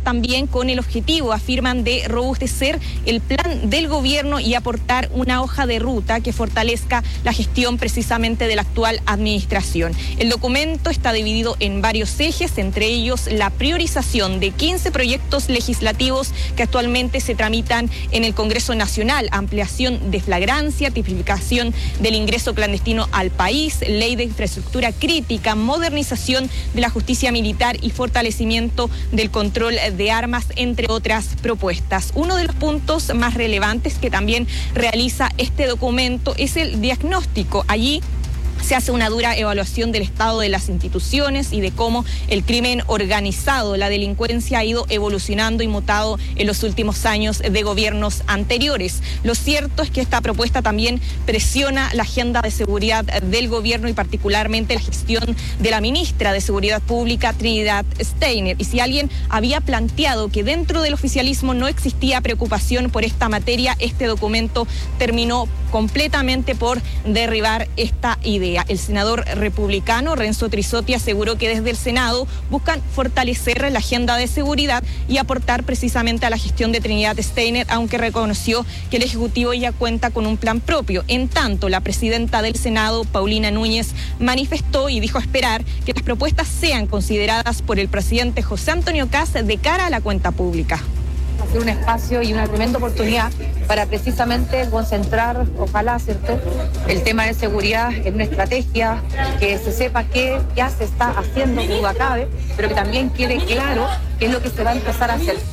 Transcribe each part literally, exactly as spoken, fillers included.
también con el objetivo, afirman, de robustecer el plan del gobierno y aportar una hoja de ruta que fortalezca la gestión precisamente de la actual administración. El documento está dividido en varios ejes, entre ellos la priorización de quince proyectos legislativos que actualmente se tramitan en el Congreso Nacional: ampliación de flagrancia, tipificación del ingreso clandestino al país, ley de infraestructura crítica, modernización de la justicia militar y fortalecimiento del control de armas, entre otras propuestas. Uno de los puntos más relevantes que también realiza este documento es el diagnóstico. Allí se hace una dura evaluación del estado de las instituciones y de cómo el crimen organizado, la delincuencia, ha ido evolucionando y mutado en los últimos años de gobiernos anteriores. Lo cierto es que esta propuesta también presiona la agenda de seguridad del gobierno y particularmente la gestión de la ministra de Seguridad Pública, Trinidad Steiner. Y si alguien había planteado que dentro del oficialismo no existía preocupación por esta materia, este documento terminó completamente por derribar esta idea. El senador republicano Renzo Trisotti aseguró que desde el Senado buscan fortalecer la agenda de seguridad y aportar precisamente a la gestión de Trinidad Steiner, aunque reconoció que el Ejecutivo ya cuenta con un plan propio. En tanto, la presidenta del Senado, Paulina Núñez, manifestó y dijo esperar que las propuestas sean consideradas por el presidente José Antonio Kast de cara a la cuenta pública. Hacer un espacio y una tremenda oportunidad para precisamente concentrar, ojalá, ¿cierto?, el tema de seguridad en una estrategia, que se sepa qué ya se está haciendo, que duda cabe, pero que también quede claro qué es lo que se va a empezar a hacer.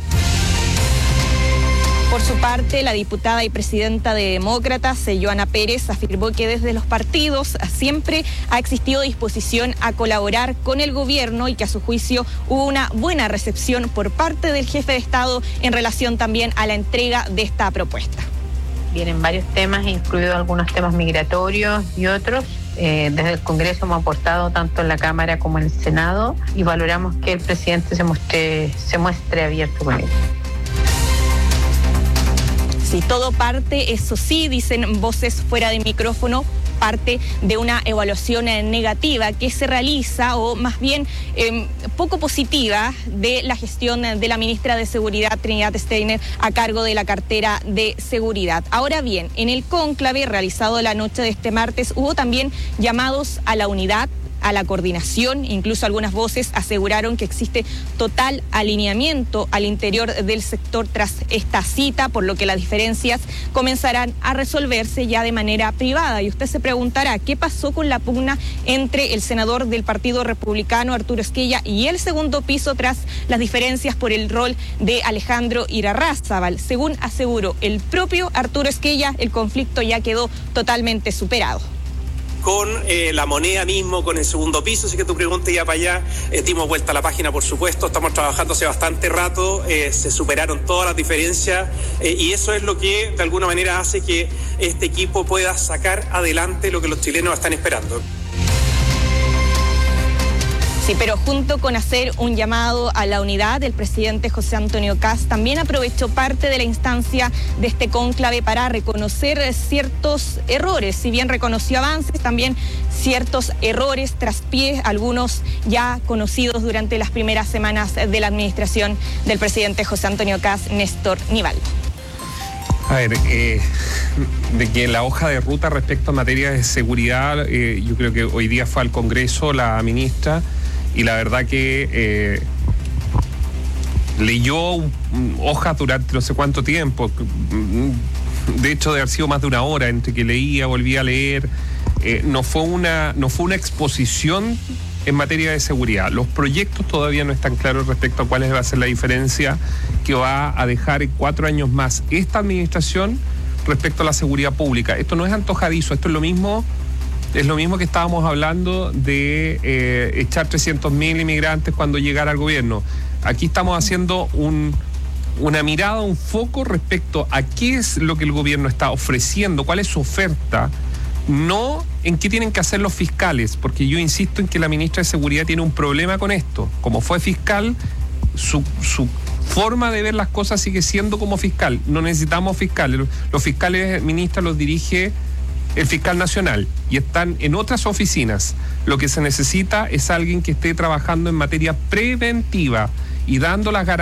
Por su parte, la diputada y presidenta de Demócratas, Johanna Pérez, afirmó que desde los partidos siempre ha existido disposición a colaborar con el gobierno y que a su juicio hubo una buena recepción por parte del jefe de Estado en relación también a la entrega de esta propuesta. Vienen varios temas, incluidos algunos temas migratorios y otros. Eh, desde el Congreso hemos aportado tanto en la Cámara como en el Senado y valoramos que el presidente se muestre, se muestre abierto con ello. Sí, todo parte, eso sí, dicen voces fuera de micrófono, parte de una evaluación eh, negativa que se realiza, o más bien eh, poco positiva, de la gestión de la ministra de Seguridad, Trinidad Steiner, a cargo de la cartera de Seguridad. Ahora bien, en el cónclave realizado la noche de este martes hubo también llamados a la unidad, a la coordinación. Incluso algunas voces aseguraron que existe total alineamiento al interior del sector tras esta cita, por lo que las diferencias comenzarán a resolverse ya de manera privada. Y usted se preguntará, ¿qué pasó con la pugna entre el senador del Partido Republicano, Arturo Esquella, y el segundo piso tras las diferencias por el rol de Alejandro Irarrázaval? Según aseguró el propio Arturo Esquella, el conflicto ya quedó totalmente superado. Con eh, la moneda mismo, con el segundo piso, así que tu pregunta ya para allá, eh, dimos vuelta a la página, por supuesto, estamos trabajando hace bastante rato, eh, se superaron todas las diferencias eh, y eso es lo que de alguna manera hace que este equipo pueda sacar adelante lo que los chilenos están esperando. Sí, pero junto con hacer un llamado a la unidad, el presidente José Antonio Kast también aprovechó parte de la instancia de este cónclave para reconocer ciertos errores. Si bien reconoció avances, también ciertos errores traspiés, algunos ya conocidos durante las primeras semanas de la administración del presidente José Antonio Kast, Néstor Nivaldo. A ver, eh, de que la hoja de ruta respecto a materia de seguridad, eh, yo creo que hoy día fue al Congreso la ministra, y la verdad que eh, leyó un, un, hojas durante no sé cuánto tiempo, de hecho de haber sido más de una hora entre que leía, volvía a leer. Eh, no fue una, no fue una exposición en materia de seguridad. Los proyectos todavía no están claros respecto a cuál va a ser la diferencia que va a dejar en cuatro años más esta administración respecto a la seguridad pública. Esto no es antojadizo, esto es lo mismo. Es lo mismo que estábamos hablando de eh, echar trescientos mil inmigrantes cuando llegara al gobierno. Aquí estamos haciendo un, una mirada, un foco respecto a qué es lo que el gobierno está ofreciendo, cuál es su oferta, no en qué tienen que hacer los fiscales, porque yo insisto en que la ministra de Seguridad tiene un problema con esto. Como fue fiscal, su, su forma de ver las cosas sigue siendo como fiscal. No necesitamos fiscales. Los fiscales, ministra, los dirige el fiscal nacional y están en otras oficinas. Lo que se necesita es alguien que esté trabajando en materia preventiva y dando las garantías